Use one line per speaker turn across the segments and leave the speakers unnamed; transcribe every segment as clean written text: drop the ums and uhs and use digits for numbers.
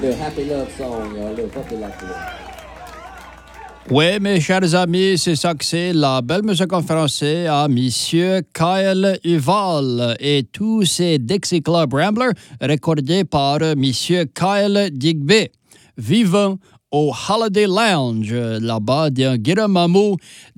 Le Happy Love Song, le vote de la couleur.
Oui, mes chers amis, c'est ça que c'est la belle musique en français à Monsieur Kyle Uval et tous ces Dixie Club Ramblers recordés par Monsieur Kyle Digby, vivant au Holiday Lounge, là-bas, dans Guiramamu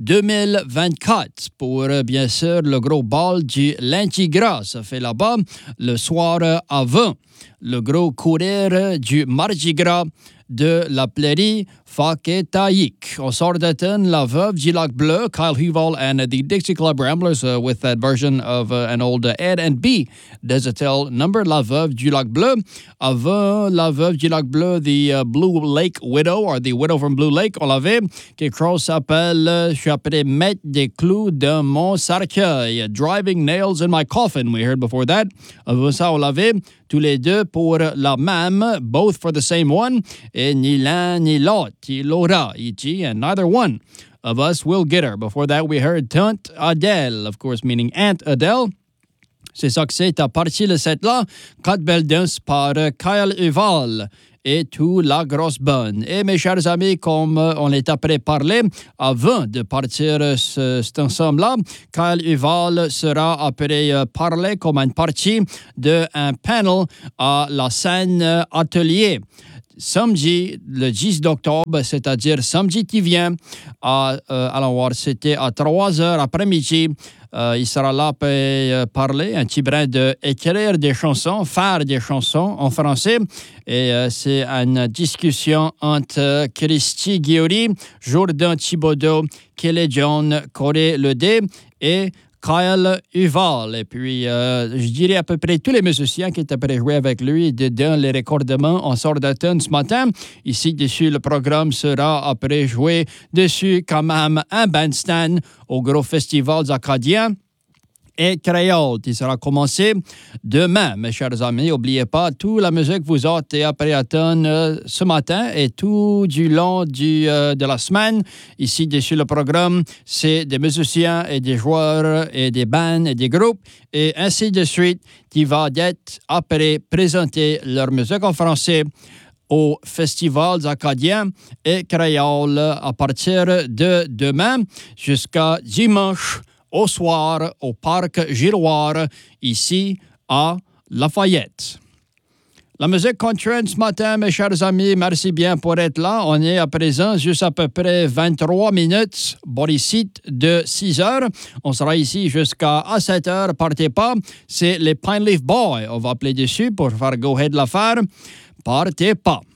2024, pour, bien sûr, le gros bal du Lundi Gras. Ça fait là-bas le soir avant le gros courir du Mardi Gras de la Prairie Faketaik. On sort d'Athènes, La Veuve du Lac Bleu, Kyle Huval and the Dixie Club Ramblers with that version of an old Ed and B Desatel number, La Veuve du Lac Bleu. Avant La Veuve du Lac Bleu, the Blue Lake Widow, or the Widow from Blue Lake, on l'avait, quelque chose s'appelle « Je suis après mettre des clous dans mon cercueil »,« Driving Nails in My Coffin », we heard before that. Avant ça, on l'avait tous les deux pour la même, both for the same one, et ni l'un ni l'autre, il l'aura, e.g., and neither one of us will get her. Before that, we heard Tante Adèle, of course, meaning Aunt Adele. C'est ça que c'est à partir de cette là, 4 belles danses par Kyle Uval et tout la grosse bonne. Et mes chers amis, comme on est après parlé, avant de partir cet ensemble-là, Kyle Uval sera après parler comme une partie d'un panel à la scène Atelier. Samedi, le 10 octobre, c'est-à-dire samedi qui vient, allons voir, c'était à 3 heures après-midi. Il sera là pour parler, un petit brin d'écrire des chansons, faire des chansons en français. Et c'est une discussion entre Christy Guiori, Jourdan Thibodeau, Kelly John, Corey Ledé et Kyle Uval. Et puis, je dirais à peu près tous les musiciens qui étaient prêts à jouer avec lui dans les recordements en sort d'Athènes ce matin. Ici, dessus, le programme sera après joué dessus quand même un bandstand au gros festival acadien et créole qui sera commencé demain, mes chers amis. N'oubliez pas, toute la musique vous a été après attendre ce matin et tout du long de la semaine. Ici, dessus le programme, c'est des musiciens et des joueurs et des bands et des groupes et ainsi de suite qui va être après présenter leur musique en français aux festivals acadiens et créoles à partir de demain jusqu'à dimanche au soir, au Parc Giroir, ici à Lafayette. La musique continue ce matin, mes chers amis. Merci bien pour être là. On est à présent juste à peu près 23 minutes, Borisite de 6 heures. On sera ici jusqu'à 7 heures. Partez pas. C'est les Pine Leaf Boys. On va appeler dessus pour faire go ahead l'affaire. Partez pas.